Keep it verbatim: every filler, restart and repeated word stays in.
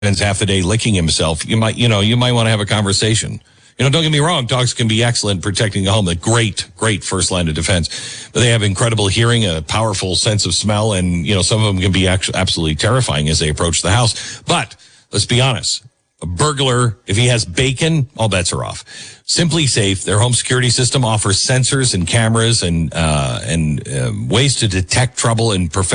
spends half the day licking himself, you might, you know, you might want to have a conversation. You know, don't get me wrong, dogs can be excellent protecting the home. They're great, great first line of defense. But they have incredible hearing, a powerful sense of smell, and, you know, some of them can be actually absolutely terrifying as they approach the house. But let's be honest, a burglar, if he has bacon, all bets are off. Simply Safe, their home security system offers sensors and cameras and uh, and uh, ways to detect trouble and perfect